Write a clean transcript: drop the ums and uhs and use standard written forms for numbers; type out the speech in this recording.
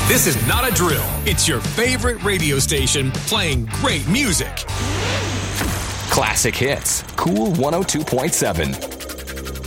This is not a drill. It's your favorite radio station playing great music. Classic hits. Cool 102.7.